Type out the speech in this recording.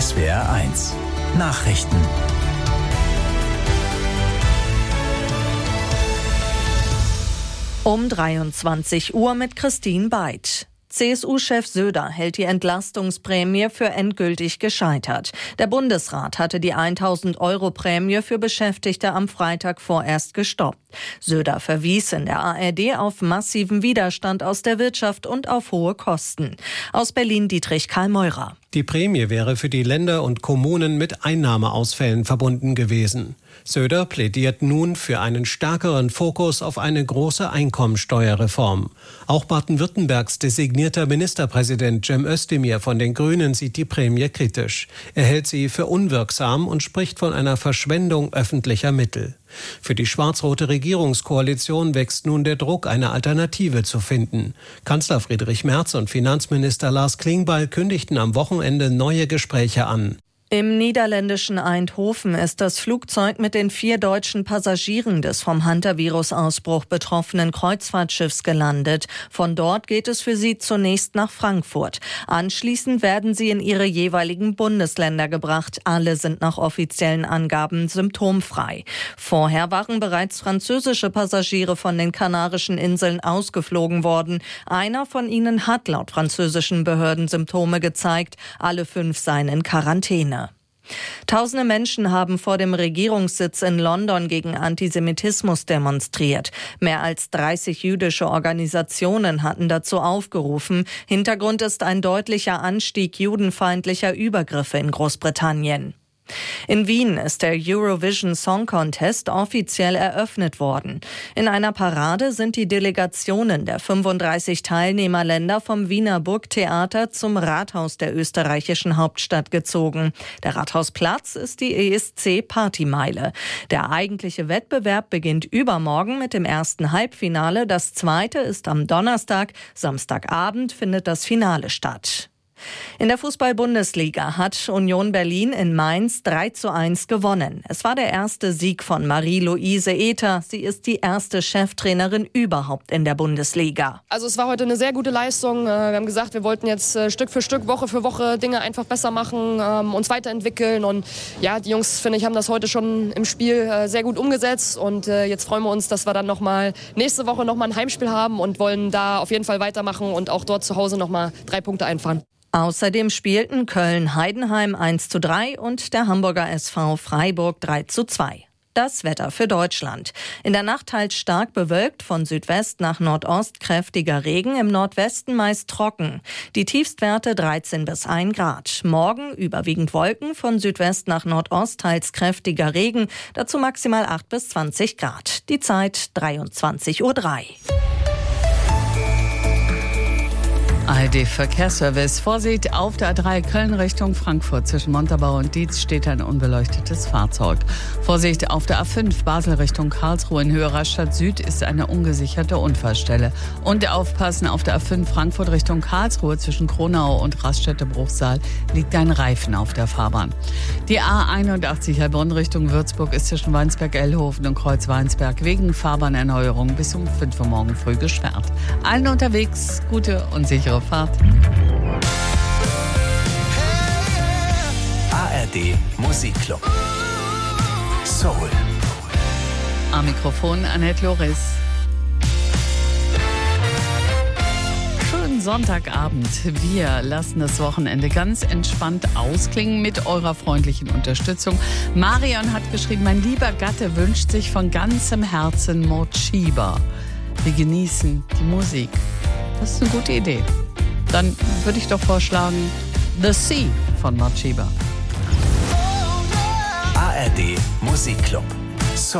SWR1 Nachrichten. Um 23 Uhr mit Christine Beid. CSU-Chef Söder hält die Entlastungsprämie für endgültig gescheitert. Der Bundesrat hatte die 1.000-Euro-Prämie für Beschäftigte am Freitag vorerst gestoppt. Söder verwies in der ARD auf massiven Widerstand aus der Wirtschaft und auf hohe Kosten. Aus Berlin Dietrich Karl Meurer. Die Prämie wäre für die Länder und Kommunen mit Einnahmeausfällen verbunden gewesen. Söder plädiert nun für einen stärkeren Fokus auf eine große Einkommensteuerreform. Auch Baden-Württembergs designierter Ministerpräsident Cem Özdemir von den Grünen sieht die Prämie kritisch. Er hält sie für unwirksam und spricht von einer Verschwendung öffentlicher Mittel. Für die schwarz-rote Regierungskoalition wächst nun der Druck, eine Alternative zu finden. Kanzler Friedrich Merz und Finanzminister Lars Klingbeil kündigten am Wochenende neue Gespräche an. Im niederländischen Eindhoven ist das Flugzeug mit den 4 deutschen Passagieren des vom Hantavirus-Ausbruch betroffenen Kreuzfahrtschiffs gelandet. Von dort geht es für sie zunächst nach Frankfurt. Anschließend werden sie in ihre jeweiligen Bundesländer gebracht. Alle sind nach offiziellen Angaben symptomfrei. Vorher waren bereits französische Passagiere von den Kanarischen Inseln ausgeflogen worden. Einer von ihnen hat laut französischen Behörden Symptome gezeigt. Alle 5 seien in Quarantäne. Tausende Menschen haben vor dem Regierungssitz in London gegen Antisemitismus demonstriert. Mehr als 30 jüdische Organisationen hatten dazu aufgerufen. Hintergrund ist ein deutlicher Anstieg judenfeindlicher Übergriffe in Großbritannien. In Wien ist der Eurovision Song Contest offiziell eröffnet worden. In einer Parade sind die Delegationen der 35 Teilnehmerländer vom Wiener Burgtheater zum Rathaus der österreichischen Hauptstadt gezogen. Der Rathausplatz ist die ESC-Partymeile. Der eigentliche Wettbewerb beginnt übermorgen mit dem ersten Halbfinale. Das zweite ist am Donnerstag. Samstagabend findet das Finale statt. In der Fußball-Bundesliga hat Union Berlin in Mainz 3:1 gewonnen. Es war der erste Sieg von Marie-Louise Ether. Sie ist die erste Cheftrainerin überhaupt in der Bundesliga. Also es war heute eine sehr gute Leistung. Wir haben gesagt, wir wollten jetzt Stück für Stück, Woche für Woche Dinge einfach besser machen, uns weiterentwickeln. Und ja, die Jungs, finde ich, haben das heute schon im Spiel sehr gut umgesetzt. Und jetzt freuen wir uns, dass wir dann nächste Woche nochmal ein Heimspiel haben und wollen da auf jeden Fall weitermachen und auch dort zu Hause nochmal 3 Punkte einfahren. Außerdem spielten Köln-Heidenheim 1:3 und der Hamburger SV Freiburg 3:2. Das Wetter für Deutschland. In der Nacht teils stark bewölkt, von Südwest nach Nordost kräftiger Regen, im Nordwesten meist trocken. Die Tiefstwerte 13 bis 1 Grad. Morgen überwiegend Wolken, von Südwest nach Nordost teils kräftiger Regen, dazu maximal 8 bis 20 Grad. Die Zeit 23:03 Uhr. ARD-Verkehrsservice. Vorsicht, auf der A3 Köln Richtung Frankfurt. Zwischen Montabaur und Dietz steht ein unbeleuchtetes Fahrzeug. Vorsicht, auf der A5 Basel Richtung Karlsruhe in Höhe Rastatt Süd ist eine ungesicherte Unfallstelle. Und aufpassen, auf der A5 Frankfurt Richtung Karlsruhe zwischen Kronau und Raststätte-Bruchsal liegt ein Reifen auf der Fahrbahn. Die A81 Heilbronn Richtung Würzburg ist zwischen Weinsberg-Ellhofen und Kreuz-Weinsberg wegen Fahrbahnerneuerung bis um 5 Uhr morgen früh gesperrt. Allen unterwegs gute und sichere Fahrt. ARD Musikclub. Soul. Am Mikrofon Annette Loris. Schönen Sonntagabend. Wir lassen das Wochenende ganz entspannt ausklingen mit eurer freundlichen Unterstützung. Marion hat geschrieben, mein lieber Gatte wünscht sich von ganzem Herzen Morcheeba. Wir genießen die Musik. Das ist eine gute Idee. Dann würde ich doch vorschlagen, The Sea von Morcheeba. ARD Musikclub.